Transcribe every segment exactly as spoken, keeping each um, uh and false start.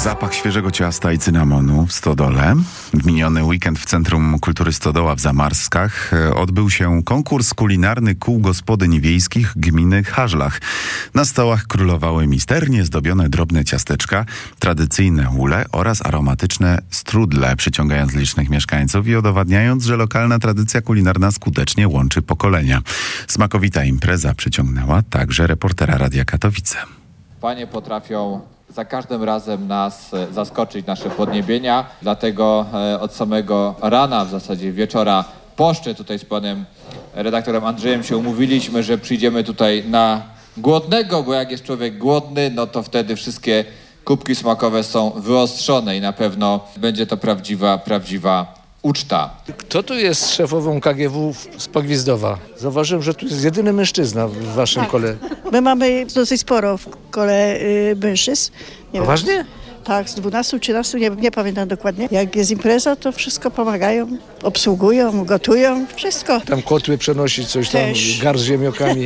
Zapach świeżego ciasta i cynamonu w Stodole. W miniony weekend w Centrum Kultury Stodoła w Zamarskach odbył się konkurs kulinarny kół gospodyń wiejskich gminy Hażlach. Na stołach królowały misternie zdobione drobne ciasteczka, tradycyjne ule oraz aromatyczne strudle, przyciągając licznych mieszkańców i udowadniając, że lokalna tradycja kulinarna skutecznie łączy pokolenia. Smakowita impreza przyciągnęła także reportera Radia Katowice. Panie potrafią za każdym razem nas zaskoczyć, nasze podniebienia. Dlatego od samego rana, w zasadzie wieczora, po jeszcze tutaj z panem redaktorem Andrzejem się umówiliśmy, że przyjdziemy tutaj na głodnego, bo jak jest człowiek głodny, no to wtedy wszystkie kubki smakowe są wyostrzone i na pewno będzie to prawdziwa, prawdziwa uczta. Kto tu jest szefową K G W z Pogwizdowa? Zauważyłem, że tu jest jedyny mężczyzna w waszym Tak. kole. My mamy dosyć sporo w kole y, mężczyzn. Nie wiem. Poważnie? Tak, z dwunastu, trzynastu, nie, nie pamiętam dokładnie. Jak jest impreza, to wszystko pomagają, obsługują, gotują, wszystko. Tam kotły przenosić, coś tam, Też. gar z ziemniakami.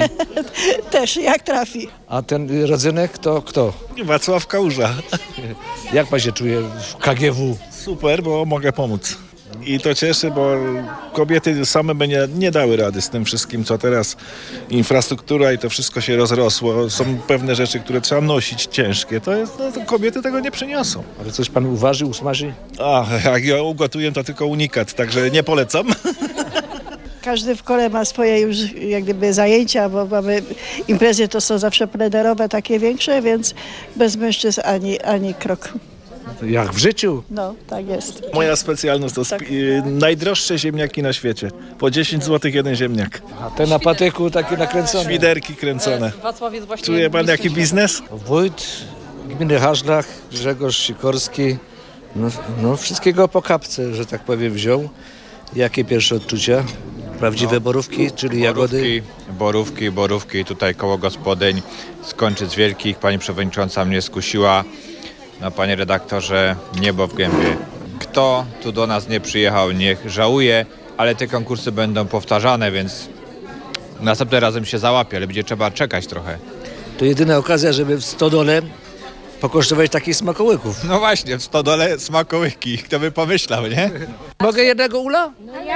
Też, jak trafi. A ten rodzynek to kto? Wacław Kałuża. Jak pan się czuje w K G W? Super, bo mogę pomóc. I to cieszy, bo kobiety same by nie, nie dały rady z tym wszystkim, co teraz infrastruktura i to wszystko się rozrosło. Są pewne rzeczy, które trzeba nosić ciężkie. To, jest, no, to kobiety tego nie przyniosą. Ale coś pan uważy, usmaży? A, jak ja ugotuję, to tylko unikat, także nie polecam. Każdy w kole ma swoje już jak gdyby zajęcia, bo mamy imprezy, to są zawsze plenerowe, takie większe, więc bez mężczyzn ani, ani krok. Jak w życiu? No, tak jest. Moja specjalność to sp- y, najdroższe ziemniaki na świecie. Po dziesięć złotych jeden ziemniak. A ten na patyku taki nakręcony. Świderki kręcone. Wacław jest właśnie Czuje pan jaki biznes? Wójt gminy Hażlach, Grzegorz Sikorski, no, no wszystkiego po kapce, że tak powiem, wziął. Jakie pierwsze odczucia? Prawdziwe borówki, czyli jagody? Borówki, borówki, borówki. Tutaj koło gospodyń skończy z wielkich. Pani przewodnicząca mnie skusiła. No, panie redaktorze, niebo w gębie. Kto tu do nas nie przyjechał, niech żałuje, ale te konkursy będą powtarzane, więc następnym razem się załapie, ale będzie trzeba czekać trochę. To jedyna okazja, żeby w Stodole pokosztować takich smakołyków. No właśnie, w Stodole smakołyki. Kto by pomyślał, nie? Mogę jednego ula?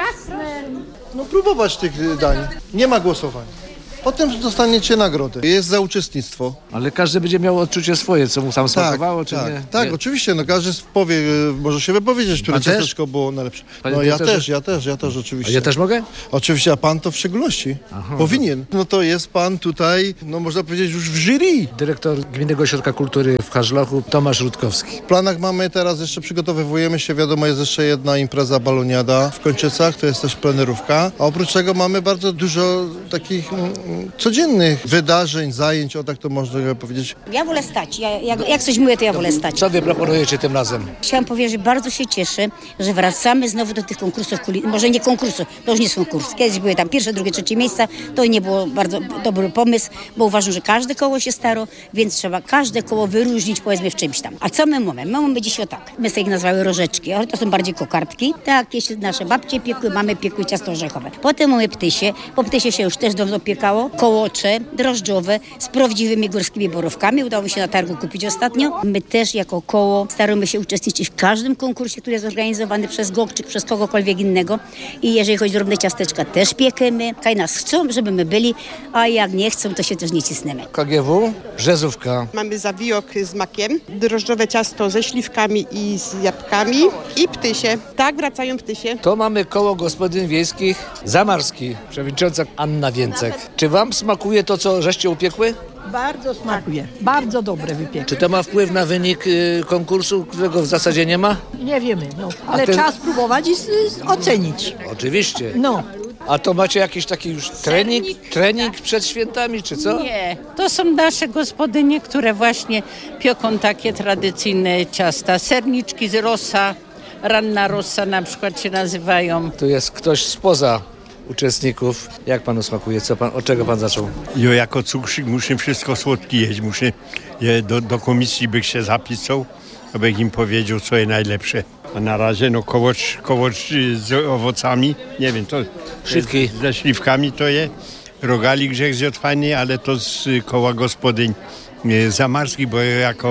No próbować tych dań. Nie ma głosowań. Potem dostaniecie nagrodę. Jest za uczestnictwo. Ale każdy będzie miał odczucie swoje, co mu sam smakowało, czy tak, nie? tak, nie? oczywiście. No każdy powie, y, może się wypowiedzieć, które Pan też? ciasteczko było najlepsze. Panie No ja dyrektorze? też, ja też, ja też A oczywiście. ja też mogę? Oczywiście, a pan to w szczególności. Powinien. No to jest pan tutaj, no można powiedzieć już w jury. Dyrektor Gminnego Ośrodka Kultury w Hażlachu, Tomasz Rutkowski. W planach mamy teraz, jeszcze przygotowujemy się, wiadomo, jest jeszcze jedna impreza baloniada w Kończycach, to jest też plenerówka. A oprócz tego mamy bardzo dużo takich mm, codziennych wydarzeń, zajęć, o tak to można powiedzieć. Ja wolę stać. Ja, jak, jak coś mówię, to ja wolę stać. Co wy proponujecie tym razem? Chciałam powiedzieć, że bardzo się cieszę, że wracamy znowu do tych konkursów kulinarnych. Może nie konkursów, to już nie są konkursy. Kiedyś były tam pierwsze, drugie, trzecie miejsca. To nie było bardzo dobry pomysł, bo uważam, że każde koło się staro, więc trzeba każde koło wyróżnić, powiedzmy, w czymś tam. A co my mamy? My mamy dzisiaj o tak. My sobie ich nazwały rożeczki, ale to są bardziej kokardki. Tak, jeśli nasze babcie piekły, mamy piekły ciasto orzechowe. Potem mamy ptysie. Po ptysie się już też dobrze piekało. Kołocze, drożdżowe, z prawdziwymi górskimi borówkami. Udało mi się na targu kupić ostatnio. My też jako koło staramy się uczestniczyć w każdym konkursie, który jest organizowany przez G O K czy przez kogokolwiek innego. I jeżeli chodzi o drobne ciasteczka, też piekemy. Kaj nas chcą, żeby my byli, a jak nie chcą, to się też nie cisnemy. K G W, Brzezówka. Mamy zawijok z makiem, drożdżowe ciasto ze śliwkami i z jabłkami i ptysie. Tak, wracają ptysie. To mamy koło gospodyń wiejskich Zamarski, przewodnicząca Anna Więcek. Czy wam smakuje to, co żeście upiekły? Bardzo smakuje. Bardzo dobre wypieki. Czy to ma wpływ na wynik y, konkursu, którego w zasadzie nie ma? Nie wiemy, no. Ale ten- trzeba spróbować i s- s- ocenić. Oczywiście. No. A to macie jakiś taki już trening, trening przed świętami, czy co? Nie, to są nasze gospodynie, które właśnie pieką takie tradycyjne ciasta. Serniczki z rosa, ranna rosa na przykład się nazywają. Tu jest ktoś spoza uczestników. Jak panu smakuje? Co pan, od czego pan zaczął? Ja jako cukrzyk muszę wszystko słodkie jeść. Muszę je do, do komisji bych się zapisał, aby im powiedział, co jest najlepsze. A na razie no kołocz, kołocz z owocami, nie wiem, to Śliwki. ze śliwkami to je. Rogalik grzech zjadł fajnie, ale to z koła gospodyń e, zamarskich, bo ja jako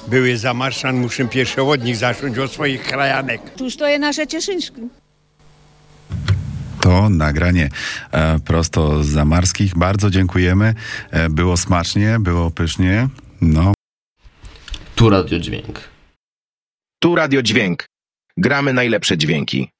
były Zamarszczan, muszę pierwszy od nich zacząć, od swoich krajanek. Tuż to jest nasze Cieszyńskie. To nagranie e, prosto z Zamarskich. Bardzo dziękujemy. E, było smacznie, było pysznie. No. Tu Radio Dźwięk. Tu Radio Dźwięk. Gramy najlepsze dźwięki.